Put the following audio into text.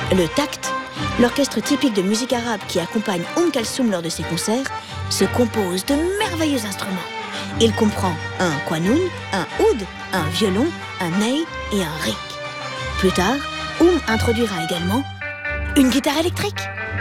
Le tact, l'orchestre typique de musique arabe qui accompagne Kalsoum lors de ses concerts, se compose de merveilleux instruments. Il comprend un quanoun, un oud, un violon, un ney et un riq. Plus tard, introduira également une guitare électrique.